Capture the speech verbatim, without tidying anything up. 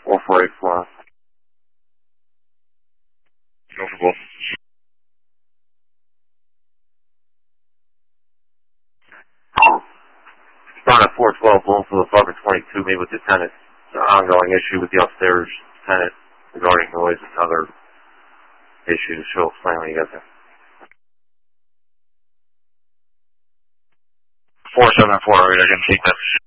four four eight four. Comfortable. Start at four twelve, Bloomfield, apartment twenty-two, meet with the tenant. It's an ongoing issue with the upstairs tenant regarding noise and other issues. She'll explain when you get there. four seven four, I can take message.